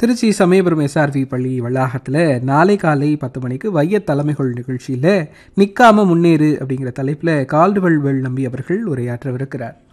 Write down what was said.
Trichy Samayapuram SRV பள்ளி வளாகத்தில் நாளை காலை 10 மணிக்கு வைய தலைமைகள் நிகழ்ச்சியில் நிற்காம முன்னேறு அப்படிங்கிற தலைப்பில் கால்டுவெல் நம்பி அவர்கள் உரையாற்றவிருக்கிறார்.